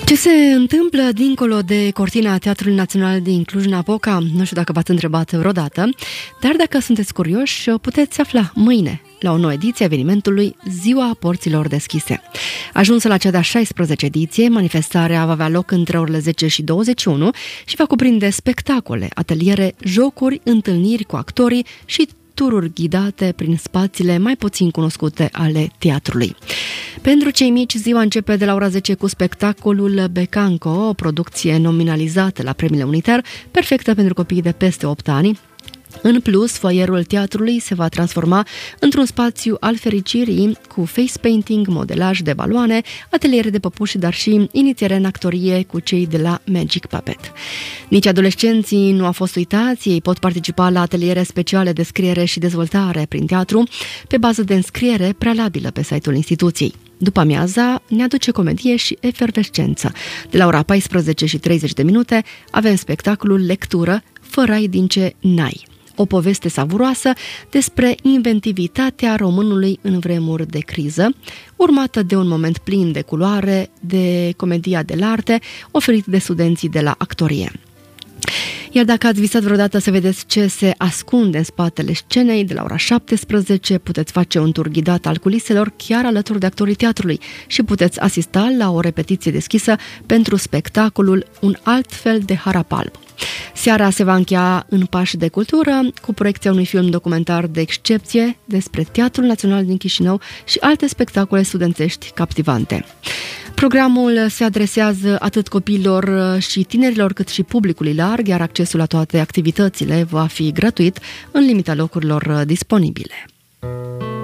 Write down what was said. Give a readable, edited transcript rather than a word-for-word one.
Ce se întâmplă dincolo de cortina Teatrului Național din Cluj-Napoca? Nu știu dacă v-ați întrebat vreodată, dar dacă sunteți curioși, puteți afla mâine la o nouă ediție a evenimentului Ziua Porților Deschise. Ajunsă la cea de-a 16 ediție, manifestarea va avea loc între orele 10 și 21 și va cuprinde spectacole, ateliere, jocuri, întâlniri cu actorii și tururi ghidate prin spațiile mai puțin cunoscute ale teatrului. Pentru cei mici, ziua începe de la ora 10 cu spectacolul Becanco, o producție nominalizată la premiile Uniter, perfectă pentru copiii de peste 8 ani. În plus, foaierul teatrului se va transforma într-un spațiu al fericirii cu face painting, modelaj de baloane, ateliere de păpuși, dar și inițiere în actorie cu cei de la Magic Puppet. Nici adolescenții nu au fost uitați, ei pot participa la ateliere speciale de scriere și dezvoltare prin teatru, pe bază de înscriere prealabilă pe site-ul instituției. După amiaza ne aduce comedie și efervescență. De la ora 14 și 30 de minute avem spectacolul Lectură, Fărai din ce n-ai. O poveste savuroasă despre inventivitatea românului în vremuri de criză, urmată de un moment plin de culoare, de comedia dell'arte, oferit de studenții de la actorie. Iar dacă ați visat vreodată să vedeți ce se ascunde în spatele scenei, de la ora 17 puteți face un tur ghidat al culiselor chiar alături de actorii teatrului și puteți asista la o repetiție deschisă pentru spectacolul Un alt fel de harapalb. Seara se va încheia în pași de cultură cu proiecția unui film documentar de excepție despre Teatrul Național din Chișinău și alte spectacole studențești captivante. Programul se adresează atât copiilor și tinerilor cât și publicului larg, iar accesul la toate activitățile va fi gratuit în limita locurilor disponibile.